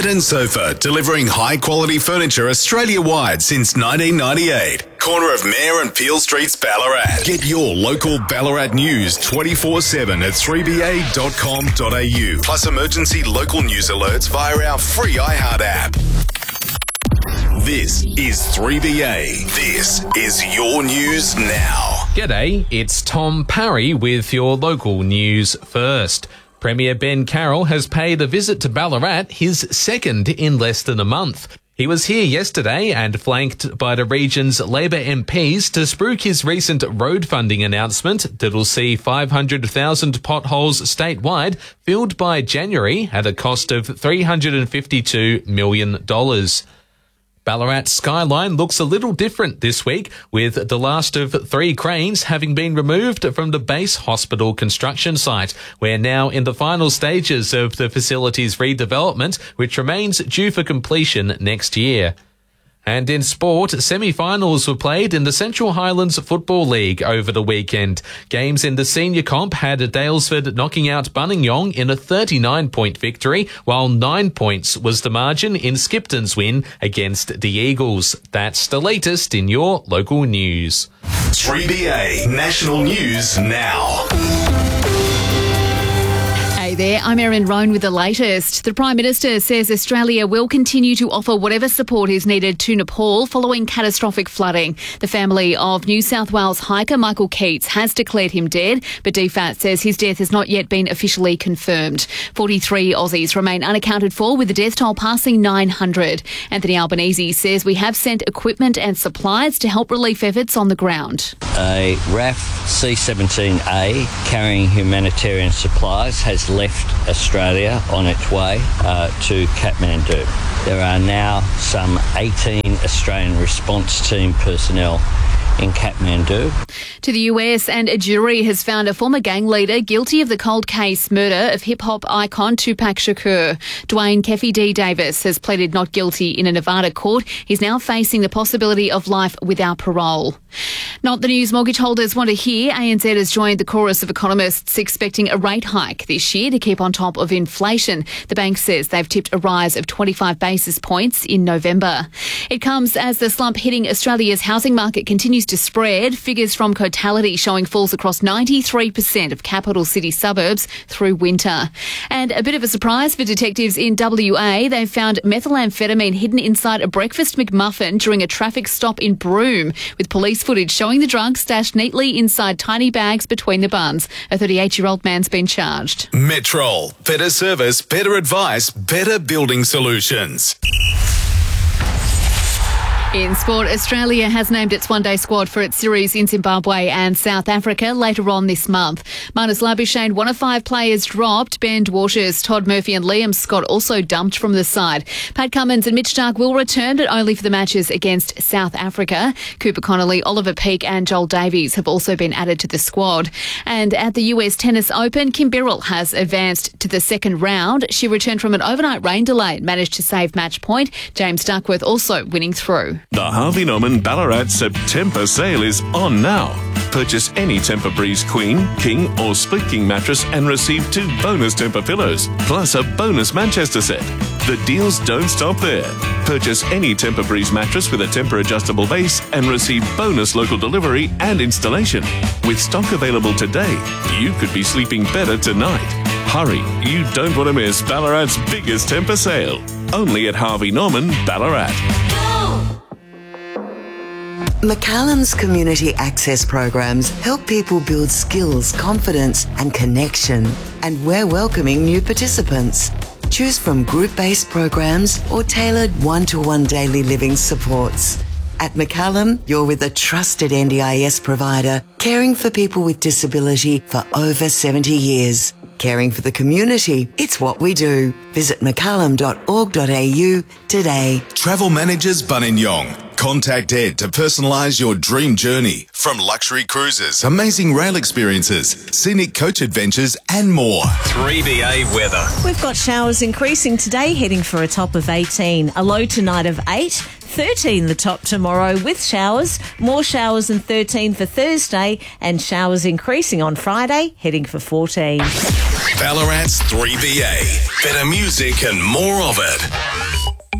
Bed and Sofa, delivering high-quality furniture Australia-wide since 1998. Corner of Mayor and Peel Streets, Ballarat. Get your local Ballarat news 24/7 at 3ba.com.au. Plus emergency local news alerts via our free iHeart app. This is 3BA. This is your news now. G'day, it's Tom Parry with your local news first. Premier Ben Carroll has paid a visit to Ballarat, his second in less than a month. He was here yesterday and flanked by the region's Labor MPs to spruik his recent road funding announcement that'll see 500,000 potholes statewide filled by January at a cost of $352 million. Ballarat's skyline looks a little different this week, with the last of 3 cranes having been removed from the base hospital construction site. We're now in the final stages of the facility's redevelopment, which remains due for completion next year. And in sport, semi-finals were played in the Central Highlands Football League over the weekend. Games in the senior comp had Daylesford knocking out Buninyong in a 39-point victory, while 9 points was the margin in Skipton's win against the Eagles. That's the latest in your local news. 3BA National News Now. Hey there, I'm Erin Roan with the latest. The Prime Minister says Australia will continue to offer whatever support is needed to Nepal following catastrophic flooding. The family of New South Wales hiker Michael Keats has declared him dead, but DFAT says his death has not yet been officially confirmed. 43 Aussies remain unaccounted for, with the death toll passing 900. Anthony Albanese says we have sent equipment and supplies to help relief efforts on the ground. A RAF C-17A carrying humanitarian supplies has left Australia on its way to Kathmandu. There are now some 18 Australian response team personnel in Kathmandu. To the US, and a jury has found a former gang leader guilty of the cold case murder of hip-hop icon Tupac Shakur. Dwayne Keffi D. Davis has pleaded not guilty in a Nevada court. He's now facing the possibility of life without parole. Not the news mortgage holders want to hear. ANZ has joined the chorus of economists expecting a rate hike this year to keep on top of inflation. The bank says they've tipped a rise of 25 basis points in November. It comes as the slump hitting Australia's housing market continues to spread. Figures from Cotality showing falls across 93% of capital city suburbs through winter. And a bit of a surprise for detectives in WA. They've found methamphetamine hidden inside a breakfast McMuffin during a traffic stop in Broome, with police footage showing the drug stashed neatly inside tiny bags between the buns. A 38-year-old man's been charged. Metrol. Better service, better advice, better building solutions. In sport, Australia has named its one-day squad for its series in Zimbabwe and South Africa later on this month. Marnus Labuschagne, one of 5 players dropped. Ben Dwarshuis, Todd Murphy and Liam Scott also dumped from the side. Pat Cummins and Mitch Starc will return, but only for the matches against South Africa. Cooper Connolly, Oliver Peake and Joel Davies have also been added to the squad. And at the US Tennis Open, Kim Birrell has advanced to the second round. She returned from an overnight rain delay and managed to save match point. James Duckworth also winning through. The Harvey Norman Ballarat September sale is on now. Purchase any Tempur Breeze Queen, King or Split King mattress and receive 2 bonus Tempur pillows, plus a bonus Manchester set. The deals don't stop there. Purchase any Tempur Breeze mattress with a Tempur adjustable base and receive bonus local delivery and installation. With stock available today, you could be sleeping better tonight. Hurry, you don't want to miss Ballarat's biggest Tempur sale. Only at Harvey Norman, Ballarat. McCallum's community access programs help people build skills, confidence and connection. And we're welcoming new participants. Choose from group-based programs or tailored one-to-one daily living supports. At McCallum, you're with a trusted NDIS provider, caring for people with disability for over 70 years. Caring for the community, it's what we do. Visit mccallum.org.au today. Travel Managers Buninyong. Contact Ed to personalise your dream journey. From luxury cruises, amazing rail experiences, scenic coach adventures and more. 3BA weather. We've got showers increasing today, heading for a top of 18. A low tonight of 8. 13 the top tomorrow with showers. More showers than 13 for Thursday, and showers increasing on Friday, heading for 14. Ballarat's 3BA. Better music and more of it.